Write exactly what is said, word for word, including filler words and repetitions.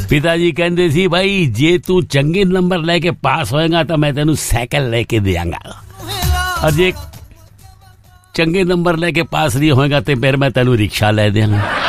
ਪਿਤਾ ਜੀ ਕਹਿੰਦੇ ਸੀ ਬਾਈ ਜੇ ਤੂੰ ਚੰਗੇ ਨੰਬਰ ਲੈ ਕੇ ਪਾਸ ਹੋਏਗਾ ਤਾਂ ਮੈਂ ਤੈਨੂੰ ਸਾਈਕਲ ਲੈ ਕੇ ਦਿਆਂਗਾ, और जे चंगे नंबर लेके पास नहीं होएगा तो फिर मैं तेनू रिक्शा ले देंगा।